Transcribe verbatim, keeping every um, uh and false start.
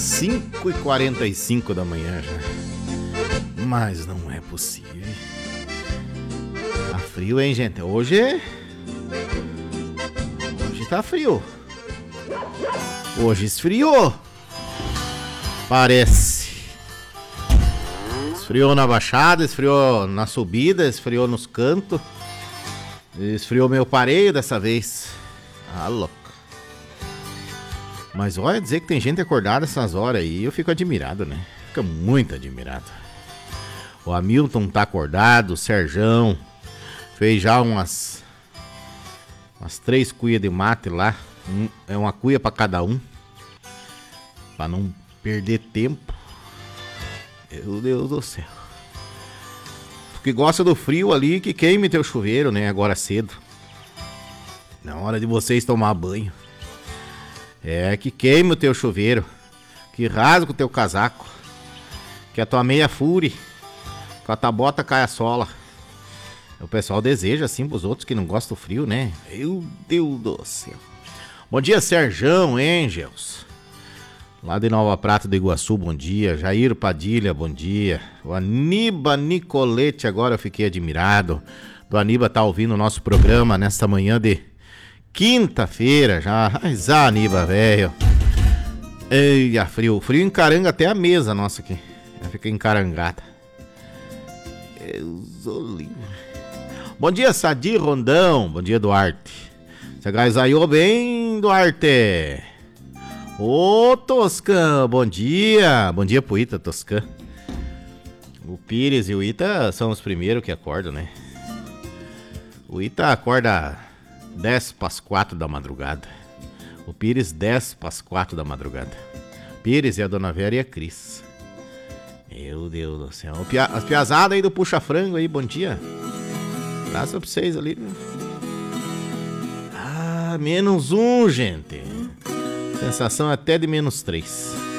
cinco e quarenta e cinco da manhã já. Mas não é possível. Tá frio, hein, gente? Hoje... Hoje tá frio. Hoje esfriou. Parece. Esfriou na baixada, esfriou na subida, esfriou nos cantos. Esfriou meu pareio dessa vez. Ah, louco. Mas olha, dizer que tem gente acordada essas horas aí, eu fico admirado, né? Fico muito admirado. O Hamilton tá acordado, o Serjão fez já umas umas três cuias de mate lá. Um, é uma cuia pra cada um, pra não perder tempo. Meu Deus do céu. Que gosta do frio ali, que queime teu chuveiro, né? Agora cedo. Na hora de vocês tomar banho. É, que queime o teu chuveiro. Que rasga o teu casaco. Que a tua meia fure. Que a tua bota caia a sola. O pessoal deseja assim pros outros que não gostam do frio, né? Meu Deus do céu. Bom dia, Serjão Angels. Lá de Nova Prata do Iguaçu, bom dia. Jair Padilha, bom dia. O Aníbal Nicolete, agora eu fiquei admirado. O Aníbal tá ouvindo o nosso programa nesta manhã de quinta-feira já. Mas ah, Aníbal, velho. Eia, frio. Frio encaranga até a mesa nossa aqui. Já fica encarangada. Deus o livre. Bom dia, Sadi Rondão. Bom dia, Duarte. Você agasalhou bem, Duarte? Ô, Toscã, bom dia. Bom dia pro Ita, Toscã. O Pires e o Ita são os primeiros que acordam, né? O Ita acorda dez para as quatro da madrugada. O Pires dez para as quatro da madrugada. Pires e a Dona Vera e a Cris. Meu Deus do céu. As piazadas aí do Puxa Frango aí, bom dia. Abraço pra vocês ali. Ah, menos um, gente. Sensação até de menos três.